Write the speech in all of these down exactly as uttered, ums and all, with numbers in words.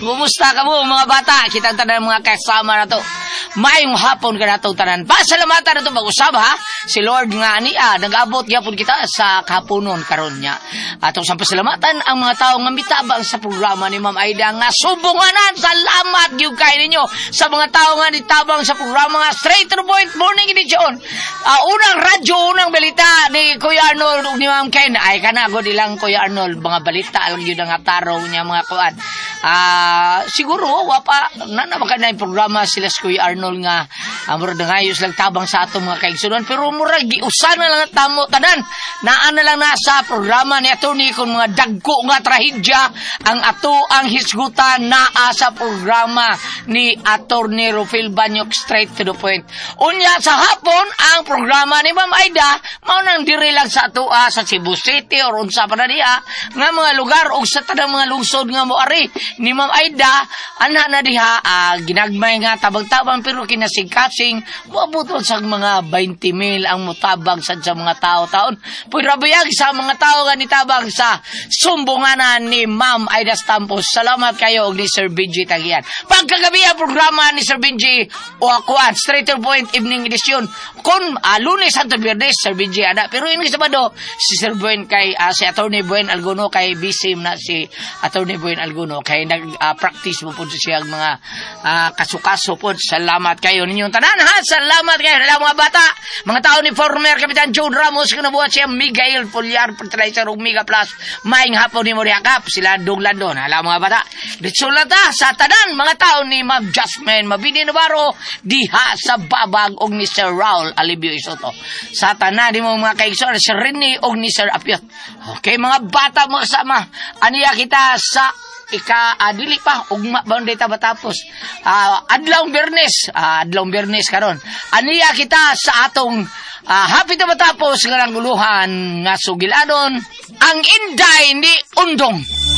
Kumusta ka mo mga bata? Kitang tanan mga kasama na to. Mayong hapon ka na to tanan. Pasalamatan na to mag-usab ha. Si Lord nga niya, nag-abot gyapon kita sa kapunon karon niya. Atong sa pasalamatan ang mga tao nga mitabang sa programa ni Ma'am Aida nga subunganan. Salamat gyud kay ninyo sa mga tao nga nitabang sa programa nga Straight to the Point Morning Edition. Uh, unang radyo, unang balita ni Kuya Arnold ug ni Ma'am Ken. Ay kanago dilang Kuya Arnold, mga balita lang yun ang ataraw niya mga kuan. Ah, uh, siguro wa pa na naman na yung programa sila si Kuya Arnold nga uh, murag ngayos lang tabang sa ato mga kaigsunon, pero murag giusan na lang tamo tanan naa na lang na sa programa ni attorney kung mga dagko nga trahedya ang ato ang hisgutan naa sa programa ni attorney Rufil Banyok Straight to the Point. Unya sa hapon ang programa ni Ma'am Aida mao nang diri lang sa ato uh, sa Cebu City or unsa pa na diha nga mga lugar o sa tanang mga lungsod nga moari ni Ma'am Aida ana na diha uh, ginagmay nga tabang-tabang pero kinasing-kasing moabot sa mga twenty mil ang mutabang sa, sa mga tao taon. Pwerabayag sa mga tao nga nitabang sa sumbunganan ni Ma'am Aida Stampos. Salamat kayo og ni Sir Benji Tagian. Pagkagabi ang programa ni Sir Benji o akuan Straight to the Point Evening Edition kun uh, Lunes hangtod Biyernes Sir Benji ada pero ini Sabado si Sir Buen kay uh, si Attorney Buen Alguno kay bisim na si Attorney Buen Alguno kay nag-practice uh, mo po siya mga uh, kasukaso po. Salamat kayo ninyong tanan ha. Salamat kayo sa mga bata, mga tao ni former Kapitan Joe Ramos kung nabuhat siya Miguel Pulyar Fertilizer ug Mega Plus maing hapon ni Moriakap sila Duglandon. Hala mga bata ditsulata sa tanan mga tao ni Ma'am Jasmine Mabini Navarro diha sa babag og ni Sir Raul Alibio Isoto sa tanan di mo mga kaigsoon si Rini og ni Sir Apiot. Okay mga bata mga kasama aniya kita sa ika adili uh, pa ugma ba data batapos uh, adlawng Biyernes uh, adlawng Biyernes karon aniya kita sa atong uh, happy na matapos nga nanguluhan nga sugilanon ang Inday ni Undong.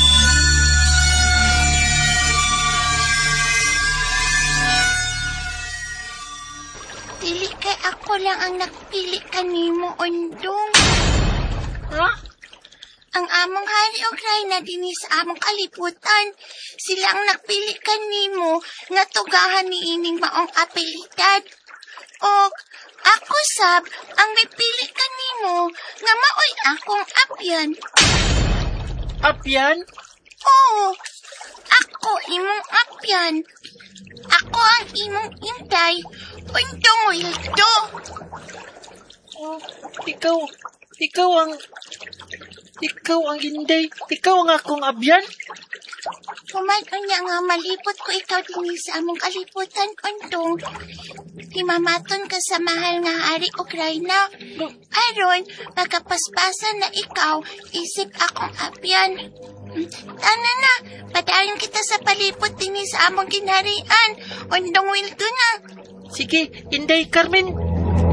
Dili kay ako lang ang nagpili kanimo, Undong. Ha? Huh? Ang among hari o Rayna dinhi sa among kalibutan. Sila ang nagpili kanimo nga tugahan ni ining maong apelidad. O ako sab ang mipili kanimo nga maoy akong apyan. Apyan? Oo, ako imong apyan. Ako ang imong Inday. Undong Wildo. Oh, ikaw, ikaw ang... Ikaw ang Inday. Ikaw ang akong abyan. Kumagon niya nga malipot ko ikaw din sa among kaliputan, Undong. Himamaton ka sa mahal nga hari o Rayna. Aron, pagkapaspasan na ikaw, isip akong abyan. Tana na, padayon kita sa palipot din sa among ginharian. Undong Wildo na. Sige, Inday Carmen.